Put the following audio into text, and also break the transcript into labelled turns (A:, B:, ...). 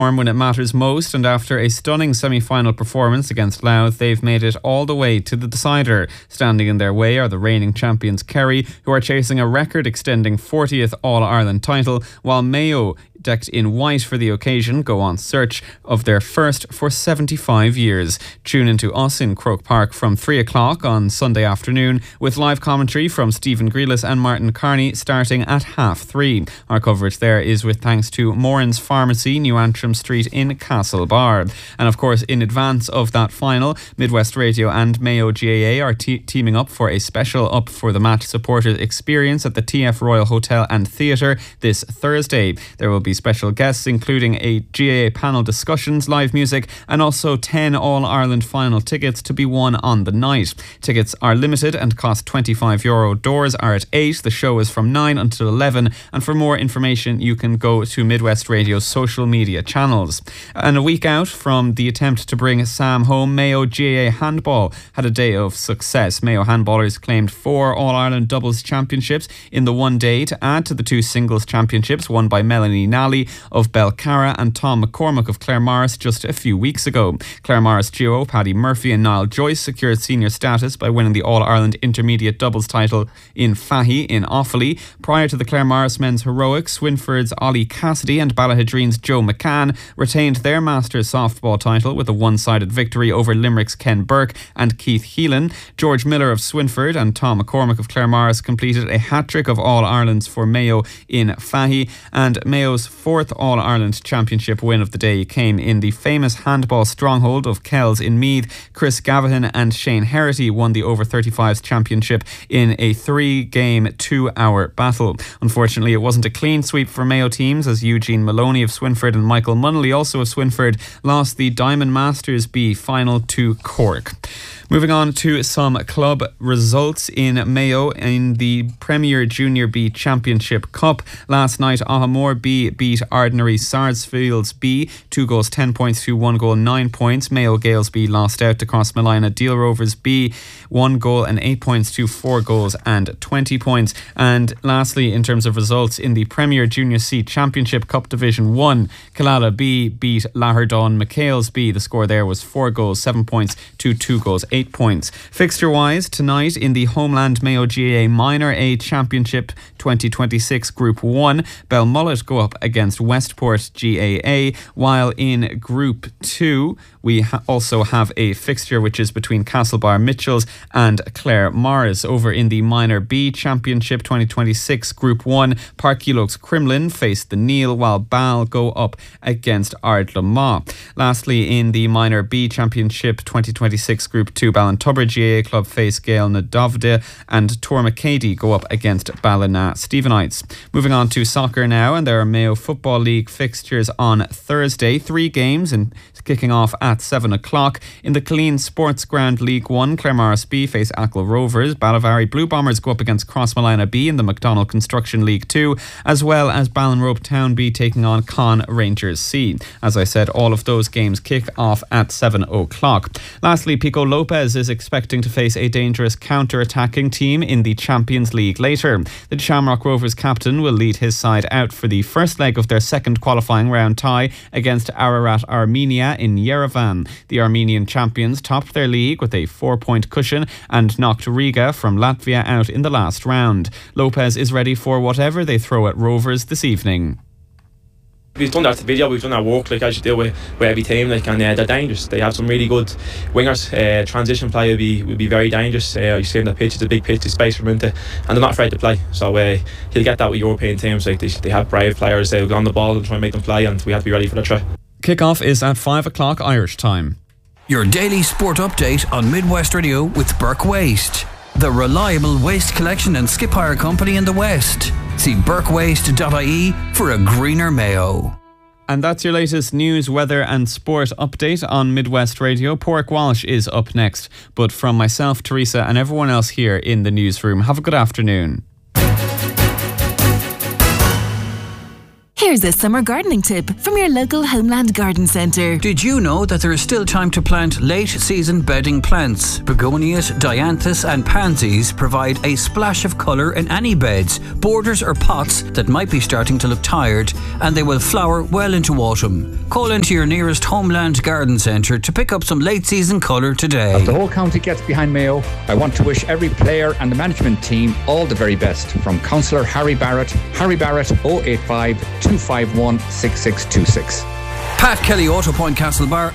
A: When it matters most, and after a stunning semi-final performance against Louth, they've made it all the way to the decider. Standing in their way are the reigning champions Kerry, who are chasing a record-extending 40th All-Ireland title, while Mayo, decked in white for the occasion, go on search of their first for 75 years. Tune into us in Croke Park from 3 o'clock on Sunday afternoon, with live commentary from Stephen Grealis and Martin Carney starting at 3:30. Our coverage there is with thanks to Moran's Pharmacy, New Antrim Street in Castlebar. And of course, in advance of that final, Midwest Radio and Mayo GAA are teaming up for a special Up for the Match supporters experience at the TF Royal Hotel and Theatre this Thursday. There will be special guests, including a GAA panel discussions, live music, and also 10 All-Ireland final tickets to be won on the night. Tickets are limited and cost €25. Doors are at 8. The show is from 9 until 11. And for more information, you can go to Midwest Radio's social media channels. And a week out from the attempt to bring Sam home, Mayo GAA handball had a day of success. Mayo handballers claimed 4 All-Ireland doubles championships in the one day to add to the 2 singles championships won by Melanie Nally of Belcarra and Tom McCormack of Claremorris just a few weeks ago. Claremorris duo Paddy Murphy and Niall Joyce secured senior status by winning the All-Ireland intermediate doubles title in Fahy in Offaly. Prior to the Claremorris men's heroics, Swinford's Ollie Cassidy and Ballahadreen's Joe McCann retained their Masters softball title with a one-sided victory over Limerick's Ken Burke and Keith Heelan. George Miller of Swinford and Tom McCormack of Claremorris completed a hat-trick of All-Irelands for Mayo in Fahy, and Mayo's 4th All-Ireland Championship win of the day came in the famous handball stronghold of Kells in Meath. Chris Gavahan and Shane Herity won the over-35s championship in a 3-game, 2-hour battle. Unfortunately, it wasn't a clean sweep for Mayo teams, as Eugene Maloney of Swinford and Michael Munnelly, also of Swinford, lost the Diamond Masters B final to Cork. Moving on to some club results in Mayo in the Premier Junior B Championship Cup. Last night, Ahamore B beat Ardnary Sarsfields B 2 goals 10 points to 1 goal 9 points. Mayo Gales B lost out to Crossmolina Deal Rovers B 1 goal and 8 points to 4 goals and 20 points. And lastly, in terms of results in the Premier Junior C Championship Cup Division 1, Killala B beat Lahardon McHale's B. The score there was 4 goals 7 points to 2 goals 8 points. Fixture-wise, tonight in the Homeland Mayo GAA Minor A Championship 2026 Group 1, Belmullet go up against Westport GAA, while in Group 2 we also have a fixture which is between Castlebar Mitchells and Claremorris. Over in the Minor B Championship 2026 Group 1, Parkylokes Crumlin face the Neil, while Bal go up against Ardlamar. Lastly, in the Minor B Championship 2026 Group 2, Ballintubber GAA Club face Gael Nadovde, and Tormacady go up against Ballina Stephenites. Moving on to soccer now, and there are Mayo Football League fixtures on Thursday. 3 games and kicking off at 7 o'clock. In the Killeen Sports Ground League 1, Claremorris B face Achill Rovers. Ballivary Blue Bombers go up against Crossmolina B in the McDonald Construction League 2, as well as Ballinrobe Town B taking on Con Rangers C. As I said, all of those games kick off at 7 o'clock. Lastly, Pico Lopez is expecting to face a dangerous counter-attacking team in the Champions League later. The Shamrock Rovers captain will lead his side out for the first leg of their second qualifying round tie against Ararat Armenia in Yerevan. The Armenian champions topped their league with a 4-point cushion and knocked Riga from Latvia out in the last round. Lopez is ready for whatever they throw at Rovers this evening.
B: We've done that video, we've done our work like as you do with every team, like, and they're dangerous. They have some really good wingers. Transition play will be very dangerous. You see on the pitch, it's a big pitch, there's space for them to, and they're not afraid to play. So he'll get that with European teams. Like they have brave players, they'll go on the ball and try and make them play, and we have to be ready for the try.
A: Kick-off is at 5 o'clock Irish time.
C: Your daily sport update on Midwest Radio with Burke Waste, the reliable waste collection and skip hire company in the West. See burkewaste.ie for a greener Mayo.
A: And that's your latest news, weather and sport update on Midwest Radio. Pork Walsh is up next. But from myself, Teresa, and everyone else here in the newsroom, have a good afternoon.
D: Here's a summer gardening tip from your local Homeland Garden Centre.
C: Did you know that there is still time to plant late-season bedding plants? Begonias, dianthus and pansies provide a splash of colour in any beds, borders or pots that might be starting to look tired, and they will flower well into autumn. Call into your nearest Homeland Garden Centre to pick up some late-season colour today.
E: As the whole county gets behind Mayo, I want to wish every player and the management team all the very best. From Councillor Harry Barrett 085 251 6626.
C: Pat Kelly, Auto Point Castlebar.